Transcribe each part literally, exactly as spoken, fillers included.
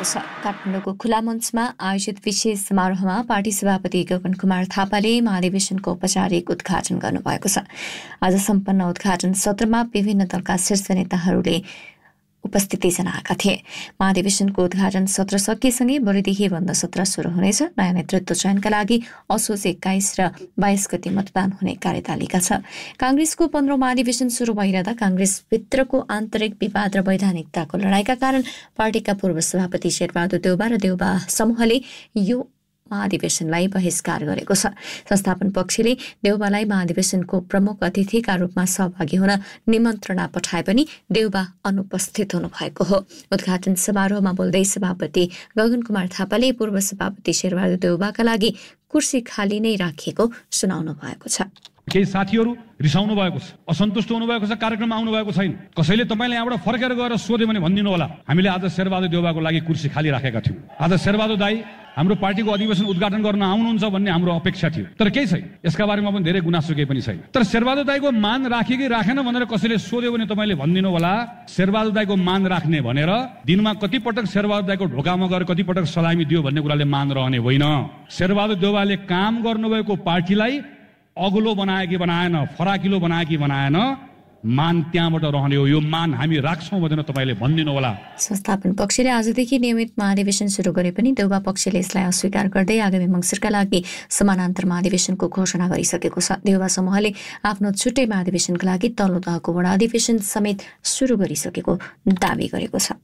छ। काठमाडौँको खुला मञ्चमा आयोजित विशेष समारोहमा पार्टी सभापति गगन कुमार थापाले महाधिवेशनको औपचारिक उद्घाटन गर्नुभएको छ। आज सम्पन्न उद्घाटन सत्रमा विभिन्न दलका शीर्ष नेताहरूले उपस्थिति जनाएका थिए। महाधिवेशनको उद्घाटन सत्र सकिएसँगै भोलिदेखि बन्द सत्र शुरू हुनेछ। नयाँ नेतृत्व चयनका लागि असोज एक्काइस र बाइस गति मतदान हुने कार्यतालिका छ। कांग्रेसको पन्ध्रौं महाधिवेशन शुरू भइरहँदा कांग्रेसभित्रको आन्तरिक विवाद र वैधानिकताको लडाईँका कारण पार्टीका पूर्व सभापति शेरबहादुर देउबा र देउबा समूहले यो महाधिवेशनलाई बहिष्कार गरेको छ। संस्थापन पक्षले देउबालाई महाधिवेशनको प्रमुख अतिथिका रूपमा सहभागी हुन निमन्त्रणा पठाए पनि देउबा अनुपस्थित हुनुभएको हो। उद्घाटन समारोहमा बोल्दै सभापति गगन कुमार थापाले पूर्व सभापति शेरबहादुर देउबाका लागि कुर्सी खाली नै राखिएको सुनाउनु भएको छ। केही साथीहरू रिसाउनु भएको छ, असन्तुष्ट हुनुभएको छ, कार्यक्रममा आउनु भएको छैन। कसैले तपाईँले यहाँबाट फर्केर गएर सोध्यो भने भनिदिनु होला, हामीले आज शेरबहादुर देउबाको लागि कुर्सी खाली राखेका थियौँ। आज शेरबहादुर दाई हाम्रो पार्टीको अधिवेशन उद्घाटन गर्न आउनुहुन्छ भन्ने हाम्रो अपेक्षा थियो, तर केही छैन। यसका बारेमा पनि धेरै गुनासो केही पनि छैन। तर शेरबहादुर दाईको मान राखे कि राखेन भनेर कसैले सोध्यो भने तपाईँले भनिदिनु होला, शेरबहादुर दाईको मान राख्ने भनेर दिनमा कति पटक शेरबहादुर दाईको ढोकामा गएर कति पटक सलामी दियो भन्ने कुराले मान रहने होइन। शेरबहादुर देउबाले काम गर्नुभएको पार्टीलाई अग्लो बनाए कि बनाएन, फराकिलो बनाए कि बनाएन, मान त्यहाँबाट रहने हो। यो मान हामी राख्छौँ भनेर तपाईँले भनिदिनु होला। संस्थापन पक्षले आजदेखि नियमित महाधिवेशन शुरू गरे पनि देउबा पक्षले यसलाई अस्वीकार गर्दै आगामी मङ्सिरका लागि समानान्तर महाधिवेशनको घोषणा गरिसकेको छ। देउबा समूहले आफ्नो छुट्टै महाधिवेशनका लागि तल्लो तहको वडा अधिवेशन समेत शुरू गरिसकेको दावी गरेको छ।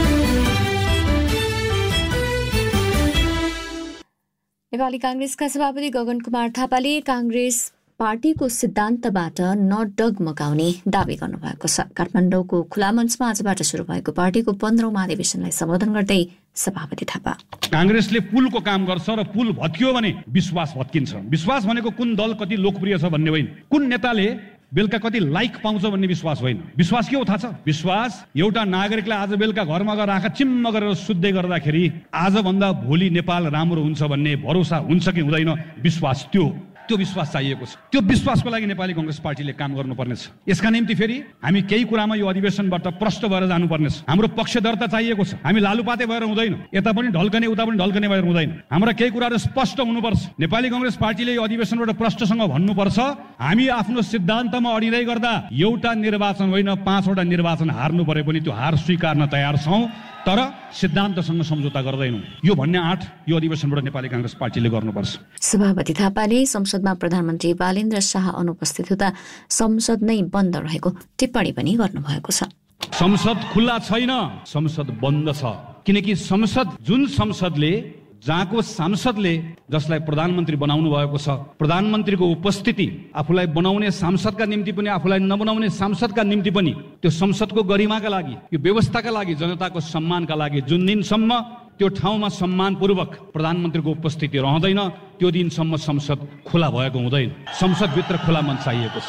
नेपाली कांग्रेसका सभापति गगन कुमार थापाले कांग्रेस पार्टीको सिद्धान्तबाट नडगमगाउने दावी गर्नुभएको छ। काठमाडौँको खुला मञ्चमा आजबाट शुरू भएको पार्टीको पन्ध्रौं महाधिवेशनलाई सम्बोधन गर्दै सभापति थापा कांग्रेसले पुलको काम गर्छ र पुल भत्कियो भने विश्वास भत्किन्छ। विश्वास भनेको कुन दल कति लोकप्रिय छ भन्ने होइन, कुन नेताले बेलुका कति लाइक पाउँछ भन्ने विश्वास होइन। विश्वास के हो थाहा छ? विश्वास एउटा नागरिकलाई आज बेलुका घरमा गएर आँखा चिम्म गरेर सुत्दै गर्दाखेरि आजभन्दा भोलि नेपाल राम्रो हुन्छ भन्ने भरोसा हुन्छ कि हुँदैन, विश्वास त्यो त्यो विश्वास चाहिएको छ। त्यो विश्वासको लागि नेपाली कांग्रेस पार्टीले काम गर्नुपर्नेछ। यसका निम्ति फेरि हामी केही कुरामा यो अधिवेशनबाट प्रष्ट भएर जानुपर्नेछ। हाम्रो पक्षधरता चाहिएको छ। हामी लालुपाते भएर हुँदैन, यता पनि ढल्कने उता पनि ढल्कने भएर हुँदैन। हाम्रा केही कुराहरू स्पष्ट हुनुपर्छ। नेपाली कांग्रेस पार्टीले यो अधिवेशनबाट प्रष्टसँग भन्नुपर्छ, हामी आफ्नो सिद्धान्तमा अडिँदै गर्दा एउटा निर्वाचन होइन पाँचवटा निर्वाचन हार्नु परे पनि त्यो हार स्वीकार्न तयार छौँ, तर सिद्धान्तसँग सम्झौता गर्दैनौँ। यो भन्ने आँट यो अधिवेशनबाट नेपाली कांग्रेस पार्टीले गर्नुपर्छ। सभापति थापाले संसदमा प्रधानमन्त्री बालेन्द्र शाह अनुपस्थित हुँदा संसद नै बन्द रहेको टिप्पणी पनि गर्नुभएको छ। संसद खुल्ला छैन, संसद बन्द छ। किनकि संसद जुन संसदले जहाँको सांसदले जसलाई प्रधानमन्त्री बनाउनु भएको छ, प्रधानमन्त्रीको उपस्थिति आफूलाई बनाउने सांसदका निम्ति पनि आफूलाई नबनाउने सांसदका निम्ति पनि त्यो संसदको गरिमाका लागि, यो व्यवस्थाका लागि, जनताको सम्मानका लागि जुन दिनसम्म त्यो ठाउँमा सम्मानपूर्वक प्रधानमन्त्रीको उपस्थिति रहँदैन त्यो दिनसम्म संसद खुला भएको हुँदैन। संसदभित्र खुला मन चाहिएको छ।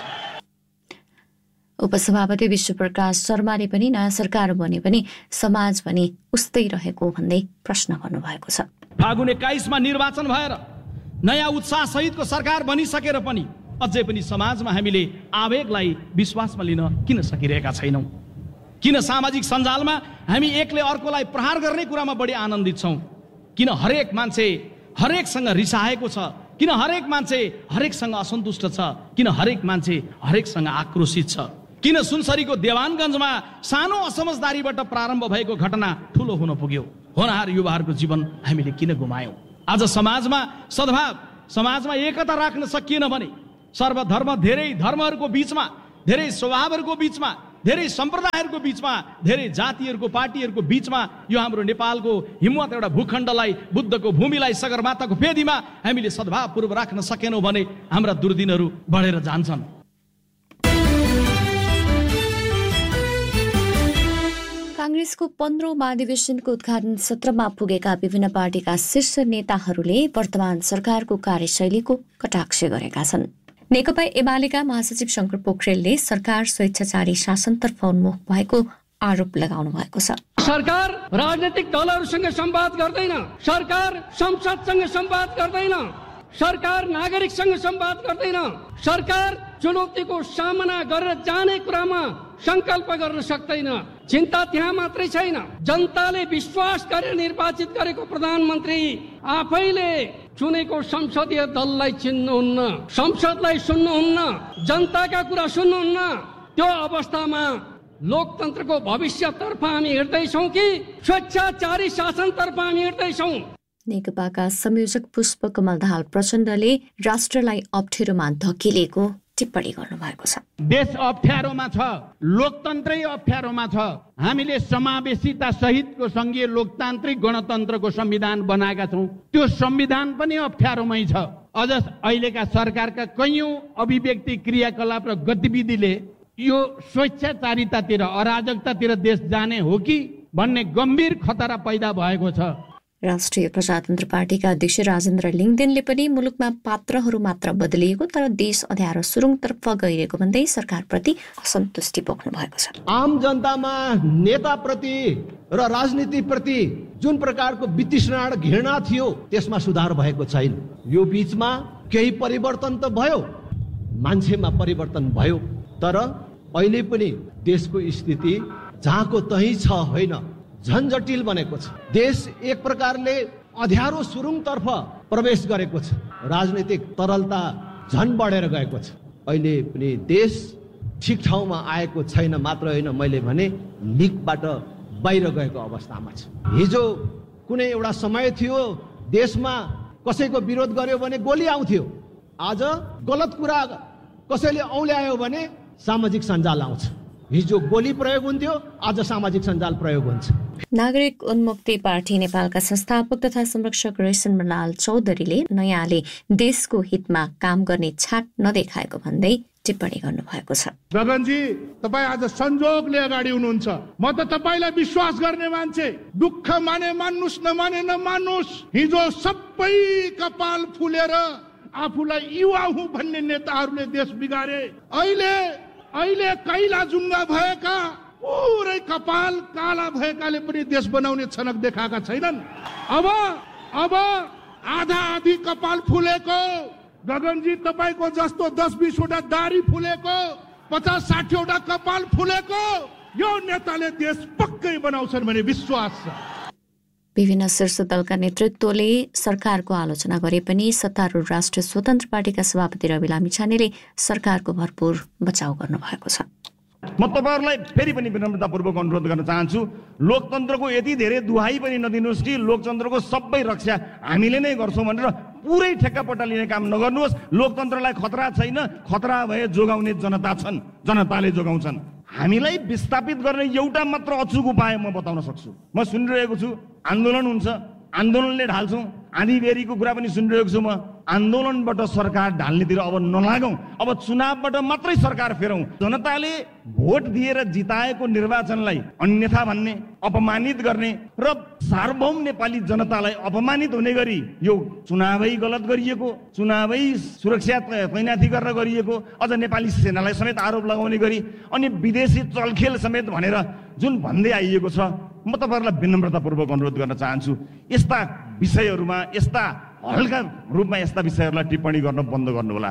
उपसभापति विश्वप्रकाश शर्माले पनि नयाँ सरकार बने पनि समाज भने उस्तै रहेको भन्दै प्रश्न गर्नुभएको छ। फागुन एक्काइसमा निर्वाचन भएर नयाँ उत्साह सहितको सरकार बनिसकेर पनि अझै पनि समाजमा हामीले आवेगलाई विश्वासमा लिन किन सकिरहेका छैनौँ? किन सामाजिक सञ्जालमा हामी एकले अर्कोलाई प्रहार गर्ने कुरामा बढी आनन्दित छौँ? किन हरेक मान्छे हरेकसँग रिसाएको छ? किन हरेक मान्छे हरेकसँग असन्तुष्ट छ? किन हरेक मान्छे हरेकसँग आक्रोशित छ? किन सुनसरीको देवानगञ्जमा सानो असमझदारीबाट प्रारम्भ भएको घटना ठुलो हुन पुग्यो? होनहार युवाहरूको जीवन हामीले किन गुमायौँ? आज समाजमा सद्भाव, समाजमा एकता राख्न सकिएन भने सर्वधर्म, धेरै धर्महरूको बीचमा, धेरै स्वभावहरूको बीचमा, धेरै सम्प्रदायहरूको बीचमा, धेरै जातिहरूको पार्टीहरूको बीचमा यो हाम्रो नेपालको हिम्मत एउटा भूखण्डलाई, बुद्धको भूमिलाई, सगरमाथाको फेदीमा हामीले सद्भावपूर्वक राख्न सकेनौँ भने हाम्रा दुर्दिनहरू बढेर जान्छन्। कांग्रेसको पन्ध्रौं महाधिवेशनको उद्घाटन सत्रमा पुगेका विभिन्न पार्टीका शीर्ष नेताहरूले वर्तमान सरकारको कार्यशैलीको कटाक्ष गरेका छन्। नेकपा एमालेका महासचिव शंकर पोखरेलले सरकार स्वेच्छाचारी शासनतर्फ उन्मुख भएको आरोप लगाउनु भएको छ। सरकार राजनीतिक दलहरूसँग संवाद गर्दैन, सरकार संसदसँग संवाद गर्दैन, सरकार नागरिकसँग संवाद गर्दैन, सरकार चुनौतीको सामना गरेर जाने कुरामा संकल्प गर्न सक्दैन। चिन्ता त्यहाँ मात्रै छैन, जनताले विश्वास गरेर निर्वाचित गरेको प्रधानमन्त्री आफैले चुनेको संसदीय दललाई चिन्नुहुन्न, संसदलाई सुन्नुहुन्न, जनताका कुरा सुन्नुहुन्न। त्यो अवस्थामा लोकतन्त्रको भविष्यतर्फ हामी हिँड्दैछौँ कि स्वेच्छाचारी शासनतर्फ हामी हिँड्दैछौँ? नेकपाका संयोजक पुष्पकमल दाहाल प्रचण्डले राष्ट्रलाई अप्ठ्यारोमा धकेलेको टिप्पणी गर्नुभएको छ। देश अप्ठ्यारोमा छ, लोकतन्त्रै अप्ठ्यारोमा छ। हामीले समावेशिता सहितको संघीय लोकतान्त्रिक गणतन्त्रको संविधान बनाएका छौँ, त्यो संविधान पनि अप्ठ्यारोमै छ। अझ अहिलेका सरकारका कैयौं अभिव्यक्ति क्रियाकलाप र गतिविधिले यो स्वेच्छाचारितातिर अराजकतातिर देश जाने हो कि भन्ने गम्भीर खतरा पैदा भएको छ। राष्ट्रिय प्रजातन्त्र पार्टीका अध्यक्ष राजेन्द्र लिङदेनले पनि मुलुकमा पात्रहरू मात्र बदलिएको तर देश अँध्यारो सुरुङतर्फ गइरहेको भन्दै सरकारप्रति असन्तुष्टि पोख्नु भएको छ। आम जनतामा नेताप्रति र राजनीतिप्रति जुन प्रकारको वितृष्णा र घृणा थियो त्यसमा सुधार भएको छैन। यो बीचमा केही परिवर्तन त भयो, मान्छेमा परिवर्तन भयो, तर अहिले पनि देशको स्थिति जहाँको तहीँ छ होइन, झन जटिल बनेको छ। देश एक प्रकारले अँध्यारो सुरुङतर्फ प्रवेश गरेको छ, राजनीतिक तरलता झन बढेर गएको छ। अहिले पनि देश ठिक ठाउँमा आएको छैन मात्र होइन, मैले भने लिकबाट बाहिर गएको अवस्थामा छ। हिजो कुनै एउटा समय थियो देशमा कसैको विरोध गर्यो भने गोली आउँथ्यो, आज गलत कुरा कसैले औल्यायो भने सामाजिक सञ्जाल आउँछ। हिजो गोली प्रयोग हुन्थ्यो, आज सामाजिक सञ्जाल प्रयोग हुन्छ। नागरिक उन्मुक्ति पार्टी नेपालका संस्थापक तथा संरक्षक रेसन मृणाल चौधरीले नयाँले देशको हितमा काम गर्ने छाट नदेखाएको भन्दै टिप्पणी गर्नुभएको छ। गगनजी, तपाईँ आज संजोगले अगाडि हुनुहुन्छ। म त तपाईँलाई विश्वास गर्ने मान्छे, दुःख माने मान्नुस् नमाने नमान्नुस्, हिजो सबै कपाल फुलेर आफूलाई युवा हुँ भन्ने नेताहरूले देश बिगारे। अहिले अहिले कैला जुङ्गा भएका पुरै कपाल काला भएकाले पनि देश बनाउने छनक देखाएका छैनन्। अब अब आधा आधी कपाल फुलेको, गगनजी तपाईँको जस्तो दस बिसवटा दारी फुलेको, पचास साठीवटा कपाल फुलेको यो नेताले देश पक्कै बनाउँछन् भन्ने विश्वास छ। विभिन्न शीर्ष दलका नेतृत्वले सरकारको आलोचना गरे पनि सत्तारूढ राष्ट्रिय स्वतन्त्र पार्टीका सभापति रवि लामिछानेले सरकारको भरपूर बचाउ गर्नुभएको छ। म तपाईहरुलाई फेरि पनि विनम्रतापूर्वक अनुरोध गर्न चाहन्छु, लोकतन्त्रको यति धेरै दुहाई पनि नदिनुहोस् कि लोकतन्त्रको सबै रक्षा हामीले नै गर्छौं भनेर पुरै ठेक्कापट्टा लिने काम नगर्नुहोस्। लोकतन्त्रलाई खतरा छैन, खतरा भए जोगाउने जनता छन्, जनताले जोगाउँछन्। हामीलाई विस्थापित गर्ने एउटा मात्र अचुक उपाय म बताउन सक्छु। म सुनिरहेको छु आन्दोलन हुन्छ, आन्दोलनले ढाल्छौँ, आँधीबेहरीको कुरा पनि सुनिरहेको छु म। आन्दोलनबाट सरकार ढाल्नेतिर अब नलागौं, अब चुनावबाट मात्रै सरकार फेरौं। जनताले भोट दिएर जिताएको निर्वाचनलाई अन्यथा भन्ने, अपमानित गर्ने र सार्वभौम नेपाली जनतालाई अपमानित हुने गरी यो चुनावै गलत गरिएको, चुनावै सुरक्षा तैनाथी गरेर गरिएको, अझ नेपाली सेनालाई समेत आरोप लगाउने गरी अनि विदेशी चलखेल समेत भनेर जुन भन्दै आइएको छ, म तपाईहरुलाई विनम्रतापूर्वक अनुरोध गर्न चाहन्छु, यस्ता विषयहरूमा, यस्ता हल्का रूपमा यस्ता विषयहरूलाई टिप्पणी गर्न बन्द गर्नुहोला।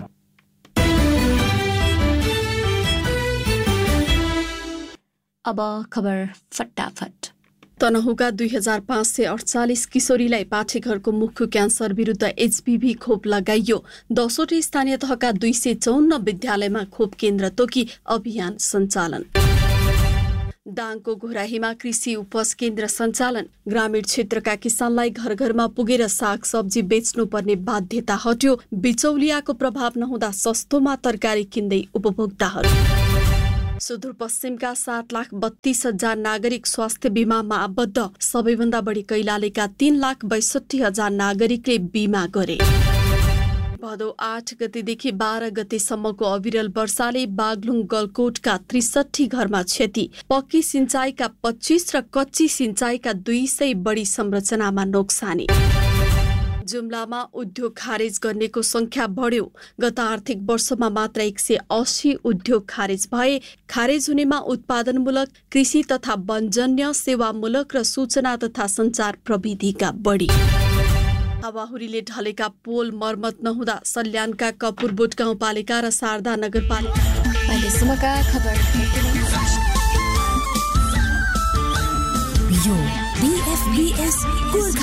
अब खबर फटाफट। तनहुँका दुई हजार पाँच सय अडचालिस किशोरीलाई पाठेघरको मुखको क्यान्सर विरुद्ध एचपीभी खोप लगाइयो। दसवटै स्थानीय तहका दुई सय चौन्न विद्यालयमा खोप केन्द्र तोकी अभियान सञ्चालन। दाङको घोराहीमा कृषि उपज केन्द्र सञ्चालन। ग्रामीण क्षेत्रका किसानलाई घर घरमा पुगेर साग सब्जी बेच्नुपर्ने बाध्यता हट्यो। बिचौलियाको प्रभाव नहुँदा सस्तोमा तरकारी किन्दै उपभोक्ताहरू। सुदूरपश्चिमका सात लाख बत्तीस हजार नागरिक स्वास्थ्य बीमामा आबद्ध। सबैभन्दा बढी कैलालीका तीन लाख बैसठी हजार नागरिकले बीमा गरे। भदौ आठ गतेदेखि बाह्र गतेसम्मको अविरल वर्षाले बागलुङ गलकोटका त्रिसठी घरमा क्षति। पक्की सिंचाइका पच्चीस र कच्ची सिंचाइका दुई सय बढी संरचनामा नोक्सानी। जुम्लामा उद्योग खारेज गर्नेको संख्या बढ्यो। गत आर्थिक वर्षमा मात्र एक सय अस्सी उद्योग खारेज भए। खारेज हुनेमा उत्पादनमूलक, कृषि तथा वनजन्य, सेवामूलक र सूचना तथा सञ्चार प्रविधिका बढी। हावाहुरीले ढलेका पोल मर्मत नहुँदा सल्यानका कपुरबोट गाउँपालिका र शारदा नगरपालिका। अहिलेसम्मका खबर B F B S